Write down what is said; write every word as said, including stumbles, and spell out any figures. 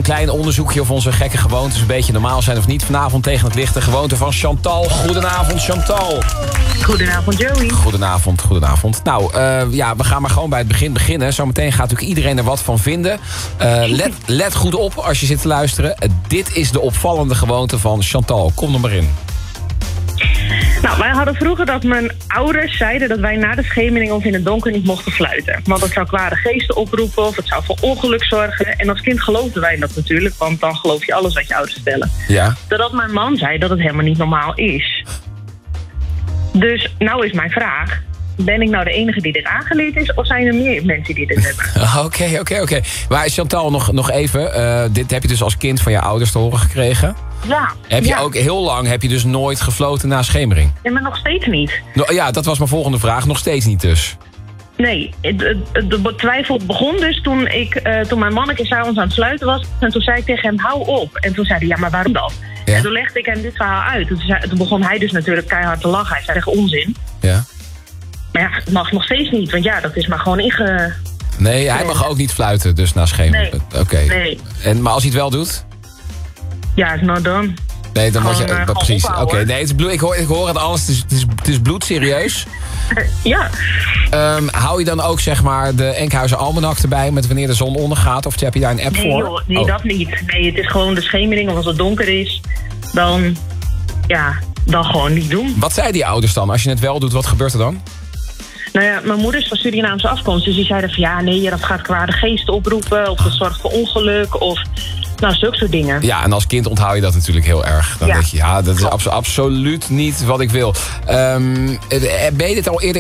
klein onderzoekje of onze gekke gewoontes een beetje normaal zijn of niet. Vanavond tegen het licht de gewoonte van Chantal. Goedenavond, Chantal. Goedenavond, Joey. Goedenavond, goedenavond. Nou, uh, ja, we gaan maar gewoon bij het begin beginnen. Zometeen gaat natuurlijk iedereen er wat van vinden. Uh, let, let goed op als je zit te luisteren. Uh, dit is de opvallende gewoonte van Chantal. Kom er maar in. Nou, wij hadden vroeger dat mijn ouders zeiden dat wij na de schemering of in het donker niet mochten fluiten. Want dat zou kwade geesten oproepen of het zou voor ongeluk zorgen. En als kind geloofden wij dat natuurlijk, want dan geloof je alles wat je ouders vertellen. Ja. Totdat mijn man zei dat het helemaal niet normaal is. Dus nou is mijn vraag, ben ik nou de enige die dit aangeleerd is of zijn er meer mensen die dit hebben? Oké, oké, oké. Maar Chantal, nog, nog even. Uh, dit heb je dus als kind van je ouders te horen gekregen? Ja. Heb je ja. ook heel lang heb je dus nooit gefloten na schemering? Ja, maar nog steeds niet. No, ja, dat was mijn volgende vraag. Nog steeds niet dus? Nee, de twijfel begon dus toen, ik, uh, toen mijn manneke s'avonds aan het sluiten was. En toen zei ik tegen hem, hou op. En toen zei hij, ja, maar waarom dan? Ja. En toen legde ik hem dit verhaal uit. Toen, zei, toen begon hij dus natuurlijk keihard te lachen. Hij zei tegen onzin. Ja. Maar ja, het mag nog steeds niet. Want ja, dat is maar gewoon inge... Nee, hij mag ook niet fluiten dus na schemering. Nee. Oké. Okay. Nee. En, maar als hij het wel doet? Ja, is nou dan. Nee, dan word je... uh, precies. Oké, okay, nee, het is bloed, ik, hoor, ik hoor het alles. Het is, het is, het is bloedserieus. Ja. Um, hou je dan ook zeg maar de Enkhuizen Almanak erbij met wanneer de zon ondergaat? Of heb je daar een app nee, voor? Joh, nee, oh. dat niet. Nee, het is gewoon de schemering. Of als het donker is, dan... Ja, dan gewoon niet doen. Wat zei die ouders dan? Als je het wel doet, wat gebeurt er dan? Nou ja, mijn moeder is van Surinaamse afkomst. Dus die zeiden van ja, nee, dat gaat kwade geesten oproepen. Of dat zorgt voor ongeluk. Of nou, zulke soort dingen. Ja, en als kind onthoud je dat natuurlijk heel erg. Dan ja. denk je, ja, dat is abso- absoluut niet wat ik wil. Um, ben je dit al eerder